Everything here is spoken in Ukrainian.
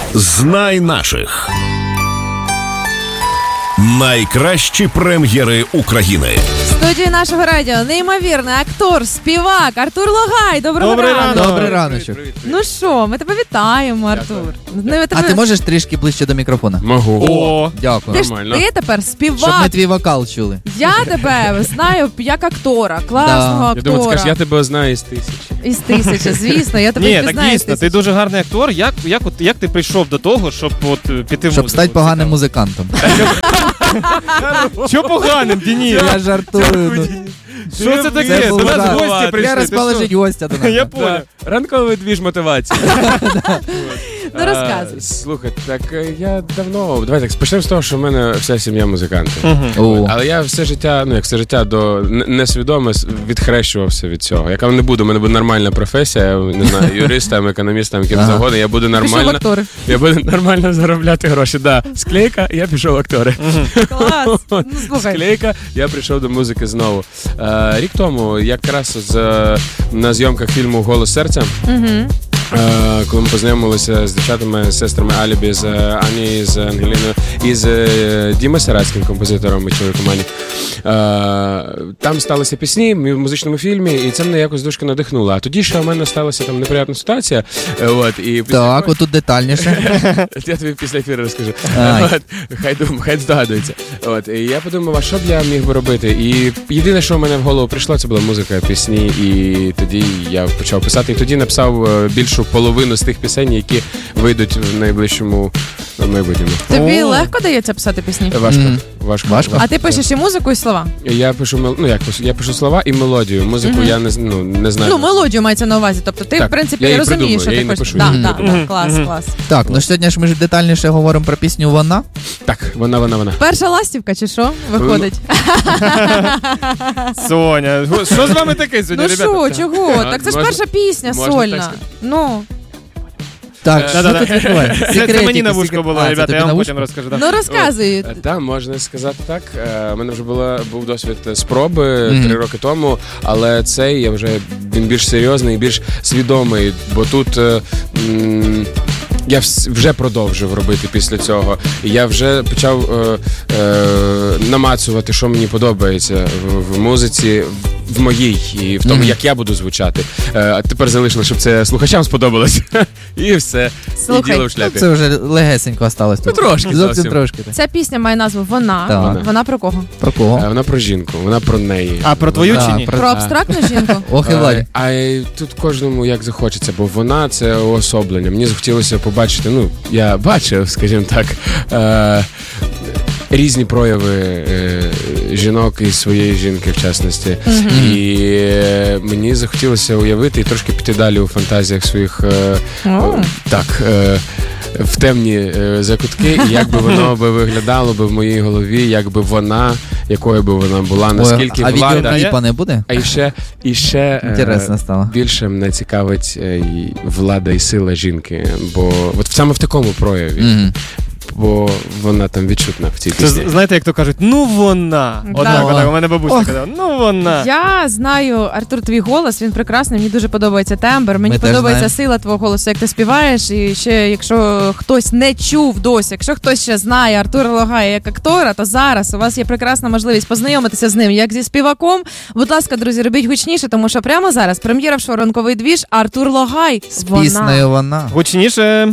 Знай наших. Найкращі прем'єри України. В студії нашого радіо неймовірний актор, співак Артур Логай. Доброго ранку. Добрий раночок. Ну що, ми тебе вітаємо, Артур. А ти можеш трішки ближче до мікрофона? Можу. О, дякую. Ти тепер співак. Щоб ми твій вокал чули. Я тебе знаю як актора, класного Я думаю, актора. скажеш, я тебе знаю із 1000. Із 1000, звісно, я тебе Ні, впізнаю так із дійсно, 1000. ти дуже гарний актор. Як ти прийшов до того, щоб піти в Щоб музику? стати поганим музикантом. Що поганим, Денис? Я жартую. Що це таке? Це До був нас жарт. гості прийшли. Я ти розположить що? гостя до нас. Я понял. Ранковий двіж мотивації. Ну, розказуй. Слухай, так я давно... Давай так, почнемо з того, що в мене вся сім'я музиканти. О. Але я все життя, несвідомо відхрещувався від цього. Яка не буду, у мене буде нормальна професія, я не знаю, юристом, економістом, ким завгодно, я буду Пішов в нормально... актори. Я буду нормально заробляти гроші. Да, склейка, я пішов в актори. Клас. Ну, слухай. Склейка, я прийшов до музики знову. Рік тому, якраз на зйомках фільму «Голос серця», коли ми познайомилися з дівчатами, з сестрами Алібі, з Ані, з Ангеліною і з Дімою Сарацьким, композитором і чоловіком Ані. Там сталися пісні в музичному фільмі, і це мене якось дуже надихнуло. А тоді ще у мене сталася там неприємна ситуація. Так, отут детальніше. Я тобі після ефіру розкажу. Хай здогадується. І я подумав, а що б я міг би робити? І єдине, що в мене в голову прийшло, це була музика, пісні. І тоді я почав писати. І тоді написав більшу половину з тих пісень, які вийдуть в найближчому майбутньому. Тобі легко дається писати пісні? Важко. А ти пишеш і музику, і слова? Я пишу, я пишу слова і мелодію. Музику я не знаю. Ну, мелодію мається на увазі. Тобто ти, Так, в принципі, я її розумієш, що придумаю, ти я її пишеш. не пишу. Так, клас. Так, ну сьогодні ж ми ж детальніше говоримо про пісню «Вона». Так, вона. Перша ластівка чи що виходить? Соня, що з вами таке сьогодні, Ну ребята? що, чого? Так це ж перша пісня можна так сольна. сказати? Ну, Так, що тут відбувається? Це мені на вушко було, це ребята, тобі я на вам вушко? потім розкажу. ну розказуй. Так, можна сказати так. У мене вже був досвід спроби 3 роки тому, але цей він більш серйозний, більш свідомий, бо тут я вже продовжив робити після цього. І я вже почав намацувати, що мені подобається в музиці, в моїй, і в тому, як я буду звучати. А тепер залишилось, щоб це слухачам сподобалось. І все. Слухай, і діло в шляпі. Це вже легесенько осталось тут. Трошки Зовсім зовсім. трошки. Ця пісня має назву «Вона». Так. Вона про кого? Про кого? Вона про жінку, вона про неї. А про твою чи ні? Про абстрактну жінку? Ох і Владі. А тут кожному як захочеться, бо вона це уособлення. Мені захотілося побачити, я бачив, скажімо так, різні прояви жінок і своєї жінки, в частності. І мені захотілося уявити і трошки піти далі у фантазіях своїх в темні закутки, і як би воно би виглядало би в моїй голові, як би вона, якою би вона була, наскільки А влада. відеокліпа не буде? А і ще Інтересно стало. більше мене цікавить і влада і сила жінки, бо от саме в такому прояві. Бо вона там відчутна в цій Це, пісні. знаєте, як то кажуть, ну вона. Отак, у мене бабуся казала, ну вона. Я знаю, Артур, твій голос, він прекрасний, мені дуже подобається тембр, мені Ми теж подобається знаємо. сила твого голосу, як ти співаєш, і ще, якщо хтось не чув досі, якщо хтось ще знає Артура Логая як актора, то зараз у вас є прекрасна можливість познайомитися з ним як зі співаком. Будь ласка, друзі, робіть гучніше, тому що прямо зараз прем'єра в шоу «Ранковий двіж» Артур Логай. З піснею «Вона». Гучніше.